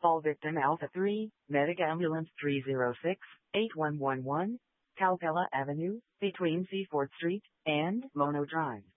Call victim Alpha 3, Medic Ambulance 306-8111, Calpella Avenue, between Seaford Street and Mono Drive.